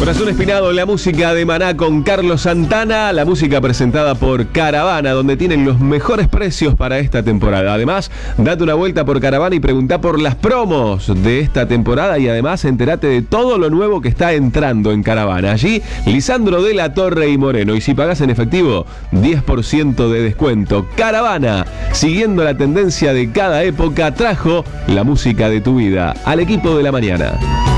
Corazón Espinado, la música de Maná con Carlos Santana, la música presentada por Caravana, donde tienen los mejores precios para esta temporada. Además, date una vuelta por Caravana y preguntá por las promos de esta temporada y además entérate de todo lo nuevo que está entrando en Caravana. Allí, Lisandro de la Torre y Moreno. Y si pagás en efectivo, 10% de descuento. Caravana, siguiendo la tendencia de cada época, trajo la música de tu vida al equipo de la mañana.